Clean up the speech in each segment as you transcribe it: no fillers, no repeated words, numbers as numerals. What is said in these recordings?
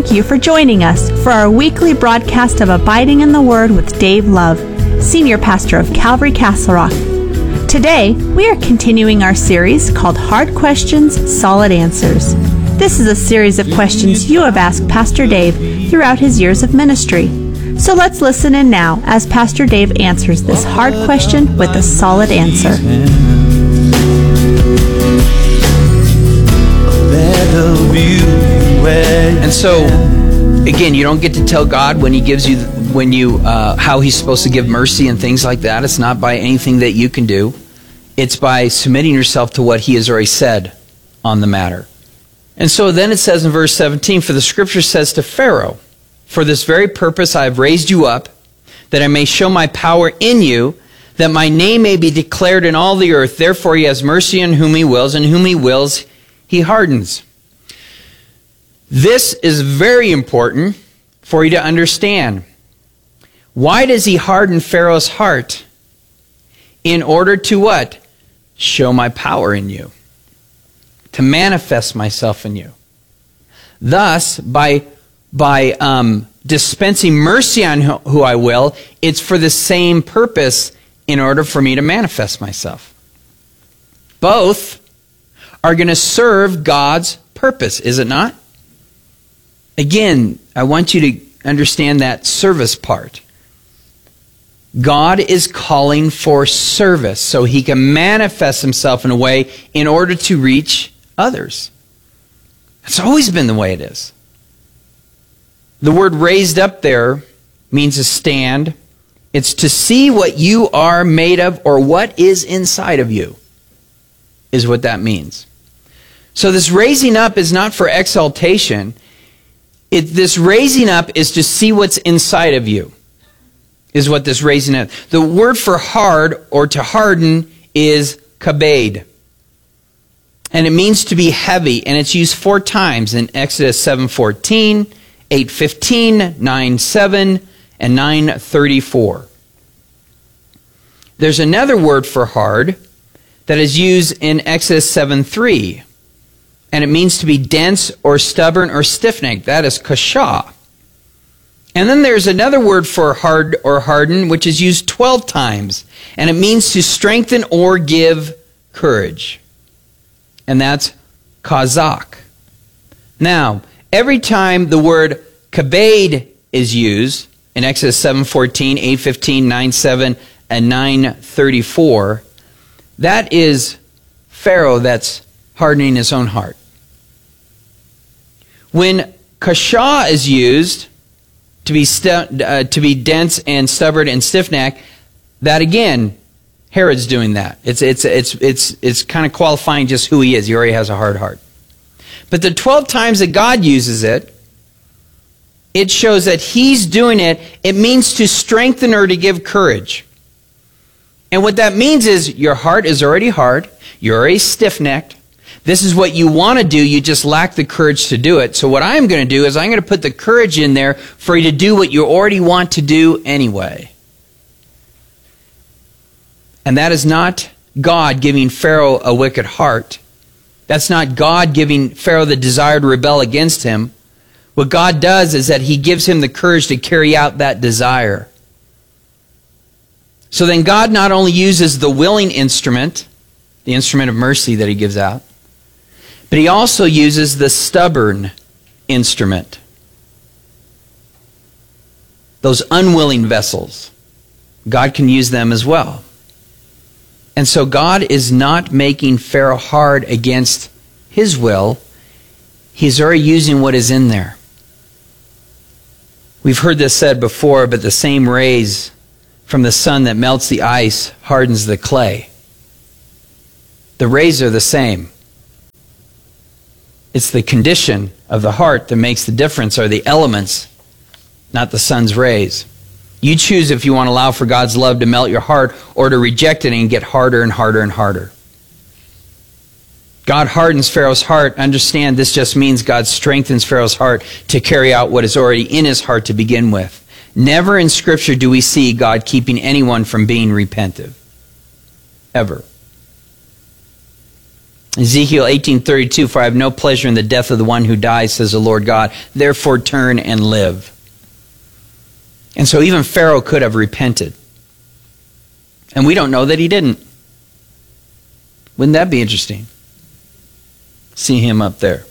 thank you for joining us for our weekly broadcast of Abiding in the Word with Dave Love, Senior Pastor of Calvary Castle Rock. Today, we are continuing our series called Hard Questions, Solid Answers. This is a series of questions you have asked Pastor Dave throughout his years of ministry. So let's listen in now as Pastor Dave answers this hard question with a solid answer. And so, again, you don't get to tell God when He gives you, how He's supposed to give mercy and things like that. It's not by anything that you can do. It's by submitting yourself to what He has already said on the matter. And so then it says in verse 17, for the Scripture says to Pharaoh, for this very purpose I have raised you up, that I may show my power in you, that my name may be declared in all the earth. Therefore He has mercy on whom He wills, and whom He wills He hardens. This is very important for you to understand. Why does He harden Pharaoh's heart? In order to what? Show my power in you. To manifest myself in you. Thus, by dispensing mercy on who I will, it's for the same purpose in order for me to manifest myself. Both are going to serve God's purpose, is it not? Again, I want you to understand that service part. God is calling for service so He can manifest Himself in a way in order to reach others. It's always been the way it is. The word raised up there means to stand. It's to see what you are made of or what is inside of you, is what that means. So this raising up is not for exaltation. This raising up is to see what's inside of you, is what this raising up. The word for hard or to harden is kabed. And it means to be heavy, and it's used 4 times in Exodus 7:14, 8:15, 9:7, and 9:34. There's another word for hard that is used in Exodus 7:3. And it means to be dense or stubborn or stiff-necked. That is kashah. And then there's another word for hard or harden, which is used 12 times. And it means to strengthen or give courage. And that's kazak. Now, every time the word kabed is used, in Exodus 7:14, 8:15, 9:7, and 9:34, that is Pharaoh that's hardening his own heart. When kashah is used to be dense and stubborn and stiff-necked, that again, Herod's doing that. It's kind of qualifying just who he is. He already has a hard heart. But the 12 times that God uses it, it shows that He's doing it. It means to strengthen or to give courage. And what that means is your heart is already hard. You're already stiff-necked. This is what you want to do, you just lack the courage to do it. So what I'm going to do is I'm going to put the courage in there for you to do what you already want to do anyway. And that is not God giving Pharaoh a wicked heart. That's not God giving Pharaoh the desire to rebel against him. What God does is that He gives him the courage to carry out that desire. So then God not only uses the willing instrument, the instrument of mercy that He gives out, but He also uses the stubborn instrument. Those unwilling vessels. God can use them as well. And so God is not making Pharaoh hard against his will. He's already using what is in there. We've heard this said before, but the same rays from the sun that melts the ice hardens the clay. The rays are the same. It's the condition of the heart that makes the difference, or the elements, not the sun's rays. You choose if you want to allow for God's love to melt your heart or to reject it and get harder and harder and harder. God hardens Pharaoh's heart. Understand, this just means God strengthens Pharaoh's heart to carry out what is already in his heart to begin with. Never in Scripture do we see God keeping anyone from being repentive. Ever. Ezekiel 18:32, for I have no pleasure in the death of the one who dies, says the Lord God. Therefore turn and live. And so even Pharaoh could have repented. And we don't know that he didn't. Wouldn't that be interesting? See him up there.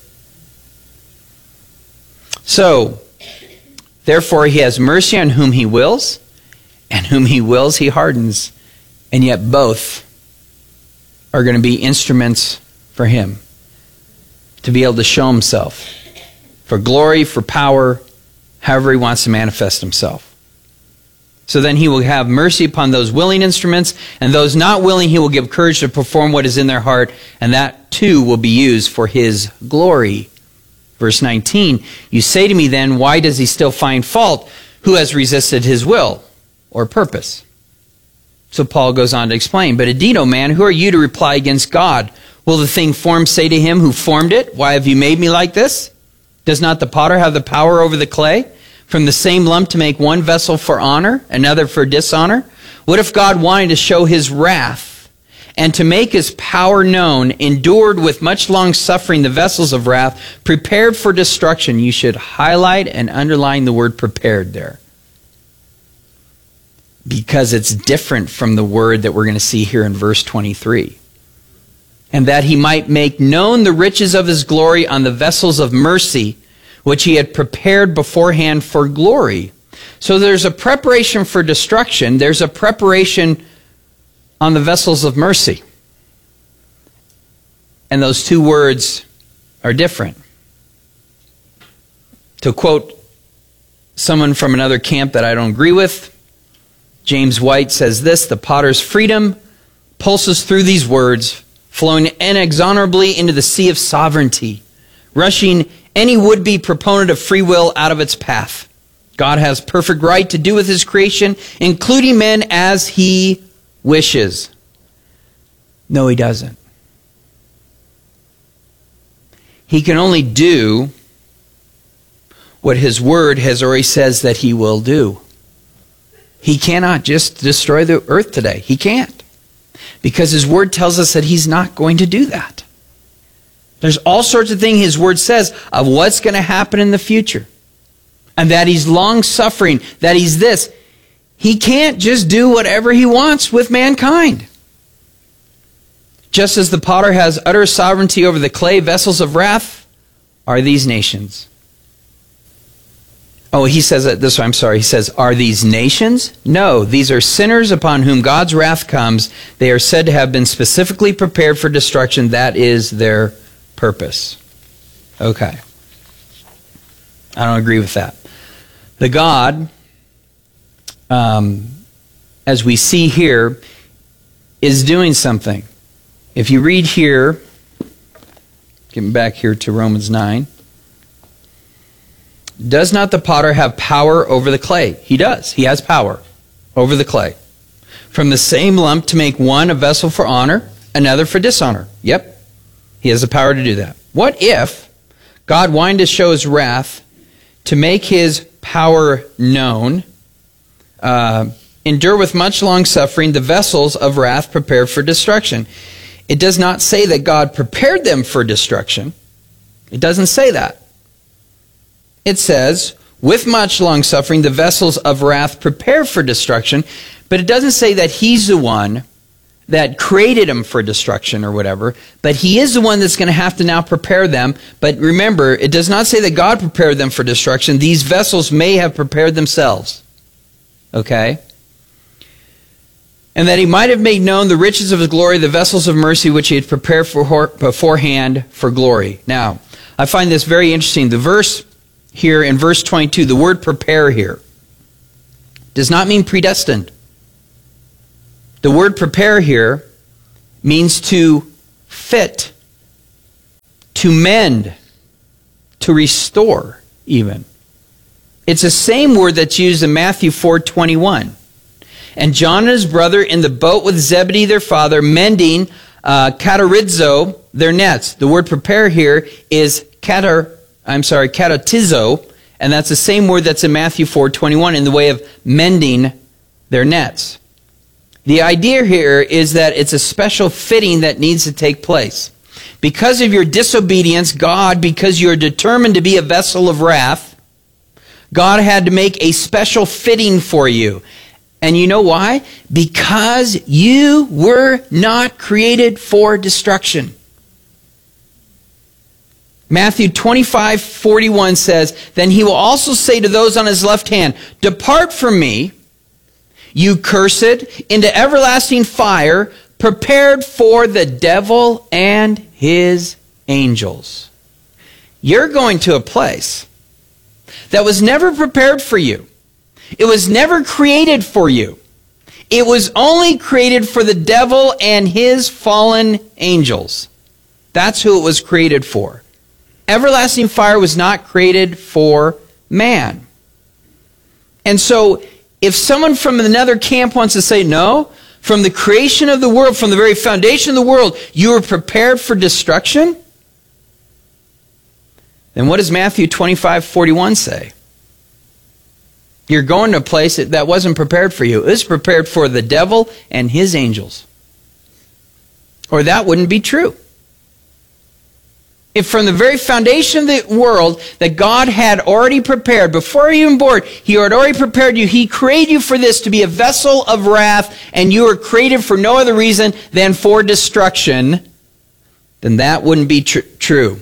So, therefore he has mercy on whom he wills, and whom he wills he hardens. And yet both are going to be instruments for him to be able to show himself for glory, for power, however he wants to manifest himself. So then he will have mercy upon those willing instruments, and those not willing he will give courage to perform what is in their heart, and that too will be used for his glory. Verse 19, you say to me then, why does he still find fault? Who has resisted his will or purpose? So Paul goes on to explain, but indeed, O man, who are you to reply against God? Will the thing formed say to him who formed it, why have you made me like this? Does not the potter have the power over the clay? From the same lump to make one vessel for honor, another for dishonor? What if God wanted to show his wrath and to make his power known, endured with much long suffering the vessels of wrath, prepared for destruction? You should highlight and underline the word prepared there, because it's different from the word that we're going to see here in verse 23. And that he might make known the riches of his glory on the vessels of mercy, which he had prepared beforehand for glory. So there's a preparation for destruction. There's a preparation on the vessels of mercy. And those two words are different. To quote someone from another camp that I don't agree with, James White says this, the potter's freedom pulses through these words, flowing inexorably into the sea of sovereignty, rushing any would-be proponent of free will out of its path. God has perfect right to do with his creation, including men, as he wishes. No, he doesn't. He can only do what his word has already says that he will do. He cannot just destroy the earth today. He can't. Because his word tells us that he's not going to do that. There's all sorts of things his word says of what's going to happen in the future. And that he's long-suffering, that he's this. He can't just do whatever he wants with mankind. Just as the potter has utter sovereignty over the clay vessels of wrath, are these nations. Oh, he says it this way, I'm sorry. He says, are these nations? No, these are sinners upon whom God's wrath comes. They are said to have been specifically prepared for destruction. That is their purpose. Okay. I don't agree with that. The God, as we see here, is doing something. If you read here, getting back here to Romans 9, does not the potter have power over the clay? He does. He has power over the clay. From the same lump to make one a vessel for honor, another for dishonor. Yep. He has the power to do that. What if God wanted to show his wrath, to make his power known, endure with much long suffering the vessels of wrath prepared for destruction? It does not say that God prepared them for destruction. It doesn't say that. It says, with much long suffering, the vessels of wrath prepared for destruction. But it doesn't say that he's the one that created them for destruction or whatever. But he is the one that's going to have to now prepare them. But remember, it does not say that God prepared them for destruction. These vessels may have prepared themselves. Okay? And that he might have made known the riches of his glory, the vessels of mercy which he had prepared beforehand for glory. Now, I find this very interesting. The verse here in verse 22, the word prepare here does not mean predestined. The word prepare here means to fit, to mend, to restore even. It's the same word that's used in Matthew 4:21. And John and his brother in the boat with Zebedee their father, mending katarizo, their nets. The word prepare here is katatizo, and that's the same word that's in Matthew 4:21 in the way of mending their nets. The idea here is that it's a special fitting that needs to take place. because of your disobedience, God, because you're determined to be a vessel of wrath, God had to make a special fitting for you. And you know why? Because you were not created for destruction. Matthew 25:41 says, "Then he will also say to those on his left hand, 'Depart from me, you cursed, into everlasting fire, prepared for the devil and his angels.'" You're going to a place that was never prepared for you. It was never created for you. It was only created for the devil and his fallen angels. That's who it was created for. Everlasting fire was not created for man. And so, if someone from another camp wants to say, no, from the creation of the world, from the very foundation of the world, you were prepared for destruction, then what does Matthew 25:41 say? You're going to a place that wasn't prepared for you. It was prepared for the devil and his angels. Or that wouldn't be true. If from the very foundation of the world that God had already prepared, before you were even born, He had already prepared you, He created you for this, to be a vessel of wrath, and you were created for no other reason than for destruction, then that wouldn't be true.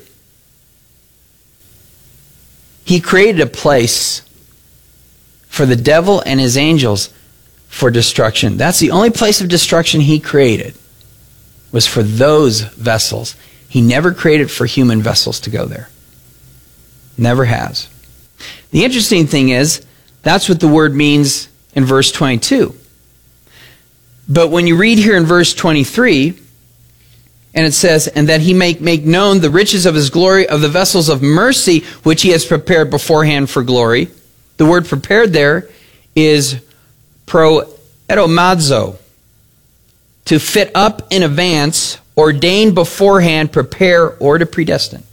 He created a place for the devil and his angels for destruction. That's the only place of destruction He created, was for those vessels. He never created for human vessels to go there. Never has. The interesting thing is, that's what the word means in verse 22. But when you read here in verse 23, and it says, "And that He may make known the riches of His glory of the vessels of mercy, which He has prepared beforehand for glory." The word prepared there is proetomazo, to fit up in advance, ordain beforehand, prepare, or to predestine.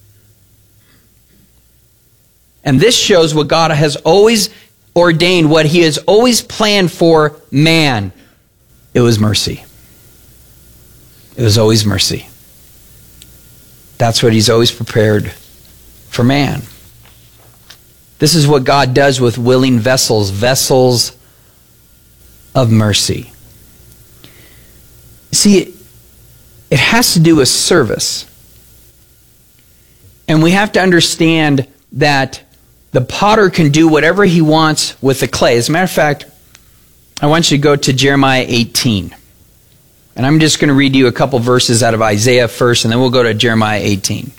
And this shows what God has always ordained, what He has always planned for man. It was mercy. It was always mercy. That's what He's always prepared for man. This is what God does with willing vessels, vessels of mercy. See, it has to do with service. And we have to understand that the potter can do whatever he wants with the clay. As a matter of fact, I want you to go to Jeremiah 18. And I'm just going to read you a couple verses out of Isaiah first, and then we'll go to Jeremiah 18.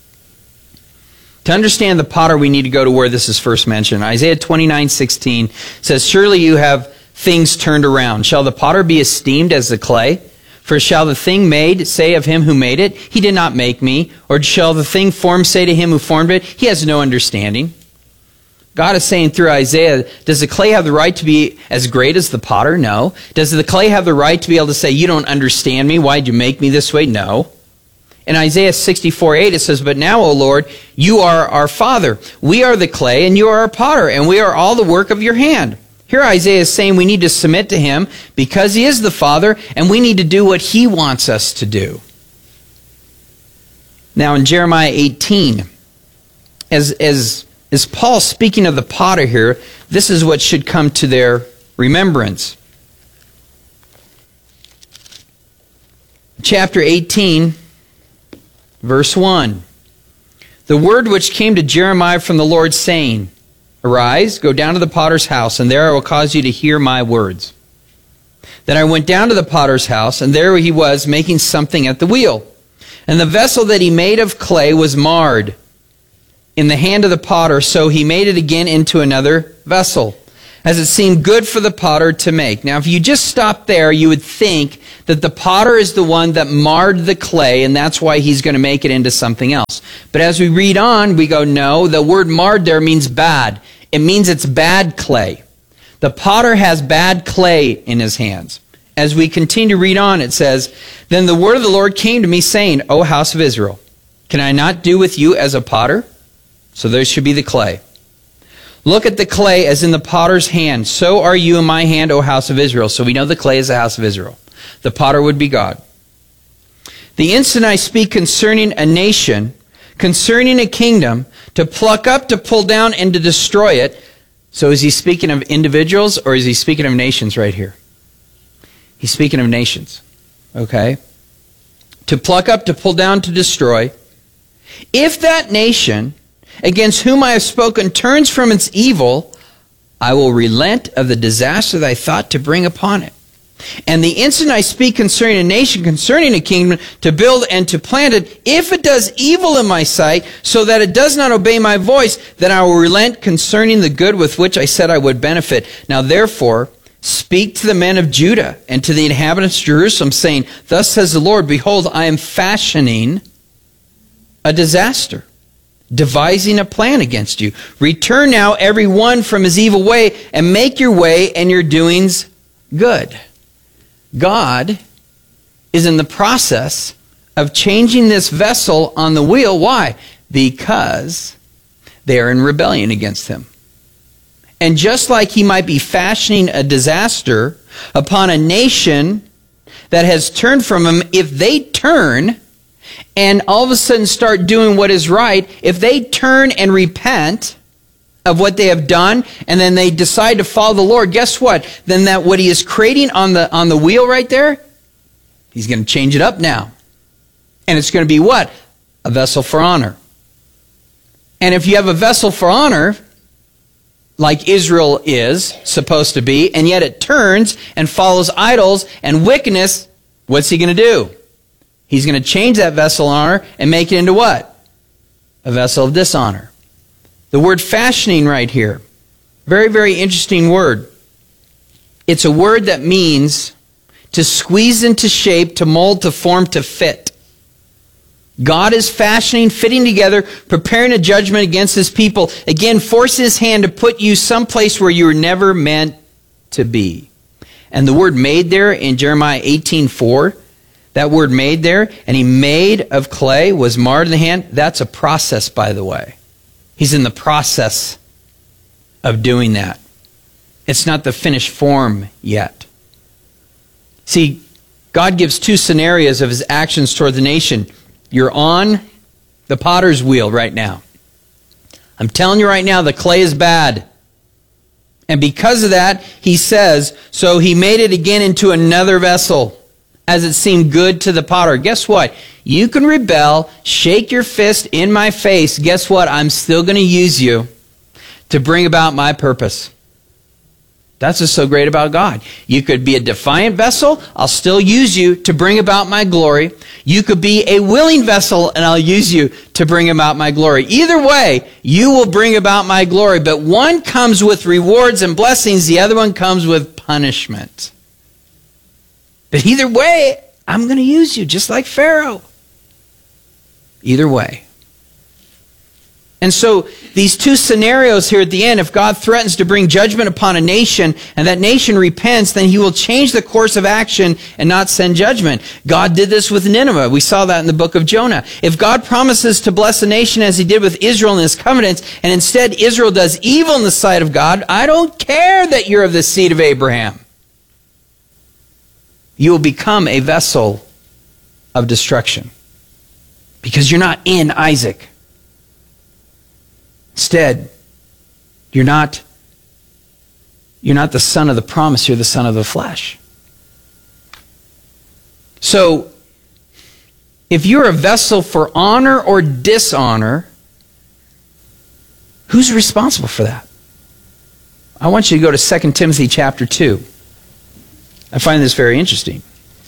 To understand the potter, we need to go to where this is first mentioned. Isaiah 29:16 says, "Surely you have things turned around. Shall the potter be esteemed as the clay? For shall the thing made say of him who made it, He did not make me? Or shall the thing formed say to him who formed it, He has no understanding?" God is saying through Isaiah, does the clay have the right to be as great as the potter? No. Does the clay have the right to be able to say, "You don't understand me, why did you make me this way?" No. In Isaiah 64:8 it says, "But now, O Lord, you are our Father. We are the clay, and you are our potter, and we are all the work of your hand." Here Isaiah is saying we need to submit to Him because He is the Father, and we need to do what He wants us to do. Now in Jeremiah 18, as Paul speaking of the potter here, this is what should come to their remembrance. Chapter 18, verse 1. "The word which came to Jeremiah from the Lord, saying, Arise, go down to the potter's house, and there I will cause you to hear my words. Then I went down to the potter's house, and there he was, making something at the wheel. And the vessel that he made of clay was marred in the hand of the potter, so he made it again into another vessel, as it seemed good for the potter to make." Now, if you just stop there, you would think that the potter is the one that marred the clay, and that's why he's going to make it into something else. But as we read on, we go, no, the word marred there means bad. It means it's bad clay. The potter has bad clay in his hands. As we continue to read on, it says, "Then the word of the Lord came to me, saying, O house of Israel, can I not do with you as a potter? So there should be the clay. Look at the clay as in the potter's hand. So are you in my hand, O house of Israel." So we know the clay is the house of Israel. The potter would be God. The instant I speak concerning a nation, concerning a kingdom, to pluck up, to pull down, and to destroy it. So is he speaking of individuals or is he speaking of nations right here? He's speaking of nations. Okay? To pluck up, to pull down, to destroy. If that nation against whom I have spoken turns from its evil, I will relent of the disaster that I thought to bring upon it. And the instant I speak concerning a nation, concerning a kingdom, to build and to plant it, if it does evil in my sight, so that it does not obey my voice, then I will relent concerning the good with which I said I would benefit. Now therefore, speak to the men of Judah and to the inhabitants of Jerusalem, saying, Thus says the Lord, Behold, I am fashioning a disaster, devising a plan against you. Return now every one from his evil way, and make your way and your doings good. God is in the process of changing this vessel on the wheel. Why? Because they are in rebellion against him. And just like he might be fashioning a disaster upon a nation that has turned from him, if they turn and all of a sudden start doing what is right, if they turn and repent of what they have done, and then they decide to follow the Lord, guess what? Then that what he is creating on the wheel right there, he's going to change it up now. And it's going to be what? A vessel for honor. And if you have a vessel for honor, like Israel is supposed to be, and yet it turns and follows idols and wickedness, what's he going to do? He's going to change that vessel of honor and make it into what? A vessel of dishonor. The word fashioning right here, very, very interesting word. It's a word that means to squeeze into shape, to mold, to form, to fit. God is fashioning, fitting together, preparing a judgment against his people. Again, forcing his hand to put you someplace where you were never meant to be. And the word made there in Jeremiah 18:4, that word made there, and he made of clay, was marred in the hand. That's a process, by the way. He's in the process of doing that. It's not the finished form yet. See, God gives two scenarios of his actions toward the nation. You're on the potter's wheel right now. I'm telling you right now, the clay is bad. And because of that, he says, so he made it again into another vessel, as it seemed good to the potter. Guess what? You can rebel, shake your fist in my face. Guess what? I'm still going to use you to bring about my purpose. That's what's so great about God. You could be a defiant vessel. I'll still use you to bring about my glory. You could be a willing vessel, and I'll use you to bring about my glory. Either way, you will bring about my glory. But one comes with rewards and blessings. The other one comes with punishment. But either way, I'm going to use you, just like Pharaoh. Either way. And so these two scenarios here at the end, if God threatens to bring judgment upon a nation and that nation repents, then he will change the course of action and not send judgment. God did this with Nineveh. We saw that in the book of Jonah. If God promises to bless a nation as he did with Israel in his covenants, and instead Israel does evil in the sight of God, I don't care that you're of the seed of Abraham. You will become a vessel of destruction because you're not in Isaac. Instead, you're not the son of the promise, you're the son of the flesh. So, if you're a vessel for honor or dishonor, who's responsible for that? I want you to go to 2 Timothy chapter 2. I find this very interesting.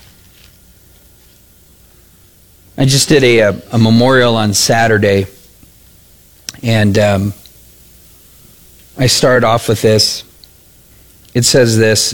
I just did a memorial on Saturday, and I started off with this. It says this.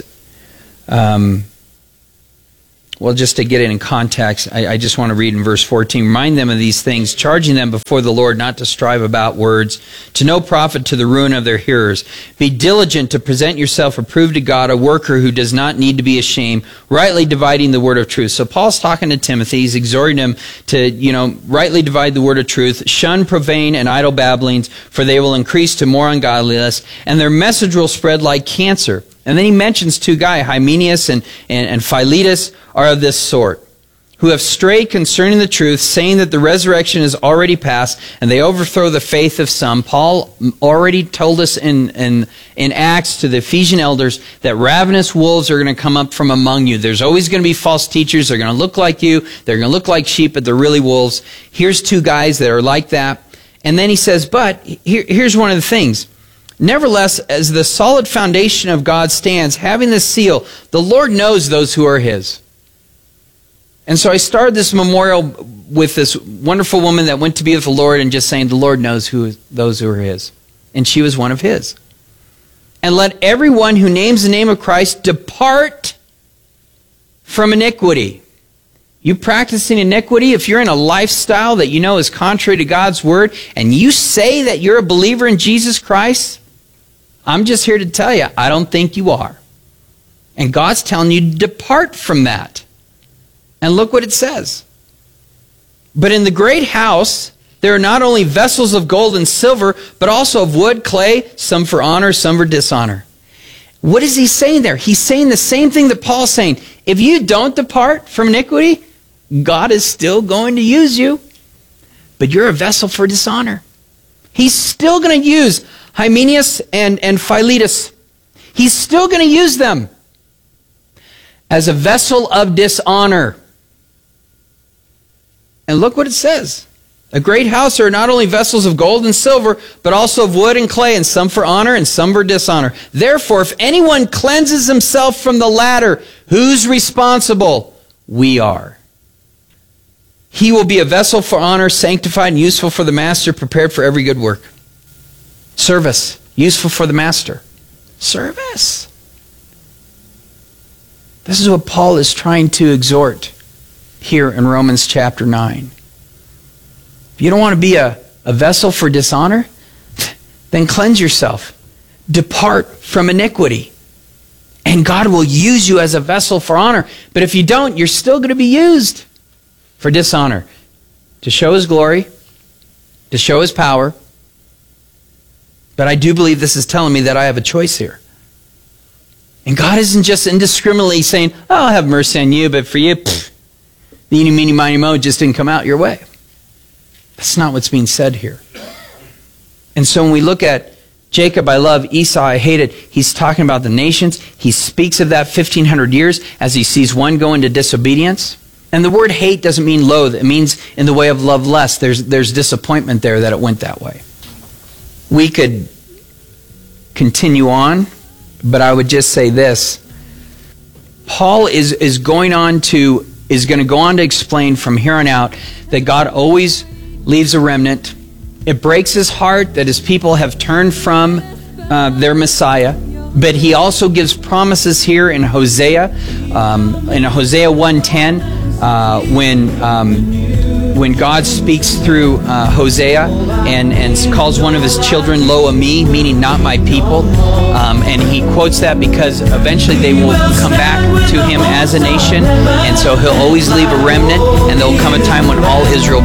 Well, just to get it in context, I just want to read in verse 14. Remind them of these things, charging them before the Lord not to strive about words, to no profit to the ruin of their hearers. Be diligent to present yourself approved to God, a worker who does not need to be ashamed, rightly dividing the word of truth. So Paul's talking to Timothy. He's exhorting him to, rightly divide the word of truth. Shun profane and idle babblings, for they will increase to more ungodliness, and their message will spread like cancer. And then he mentions two guys, Hymenaeus and Philetus, are of this sort. who have strayed concerning the truth, saying that the resurrection is already past, and they overthrow the faith of some. Paul already told us in Acts to the Ephesian elders that ravenous wolves are going to come up from among you. There's always going to be false teachers. They're going to look like you. They're going to look like sheep, but they're really wolves. Here's two guys that are like that. And then he says, but here's one of the things. Nevertheless, as the solid foundation of God stands, having this seal, the Lord knows those who are his. And so I started this memorial with this wonderful woman that went to be with the Lord and just saying, the Lord knows those who are his. And she was one of his. And let everyone who names the name of Christ depart from iniquity. You practicing iniquity, if you're in a lifestyle that you know is contrary to God's word, and you say that you're a believer in Jesus Christ, I'm just here to tell you, I don't think you are. And God's telling you to depart from that. And look what it says. But in the great house, there are not only vessels of gold and silver, but also of wood, clay, some for honor, some for dishonor. What is he saying there? He's saying the same thing that Paul's saying. If you don't depart from iniquity, God is still going to use you. But you're a vessel for dishonor. He's still going to use Hymenaeus and Philetus. He's still going to use them as a vessel of dishonor. And look what it says. A great house are not only vessels of gold and silver, but also of wood and clay, and some for honor and some for dishonor. Therefore, if anyone cleanses himself from the latter, who's responsible? We are. He will be a vessel for honor, sanctified and useful for the master, prepared for every good work. Service, useful for the master. Service. This is what Paul is trying to exhort here in Romans chapter 9. If you don't want to be a vessel for dishonor, then cleanse yourself. Depart from iniquity. And God will use you as a vessel for honor. But if you don't, you're still going to be used for dishonor. To show his glory, to show his power. But I do believe this is telling me that I have a choice here. And God isn't just indiscriminately saying, oh, I'll have mercy on you, but for you, the eeny, meeny, miny, moe just didn't come out your way. That's not what's being said here. And so when we look at Jacob I love, Esau I hated, he's talking about the nations. He speaks of that 1,500 years as he sees one go into disobedience. And the word hate doesn't mean loathe. It means in the way of love less. There's disappointment there that it went that way. We could continue on, but I would just say this. Paul is going to go on to explain from here on out that God always leaves a remnant. It breaks his heart that his people have turned from their Messiah. But he also gives promises here in Hosea. In Hosea 1:10, when God speaks through Hosea and calls one of his children Lo Ami, meaning not my people. And he quotes that because eventually they will come back to him as a nation. And so he'll always leave a remnant, and there'll come a time when all Israel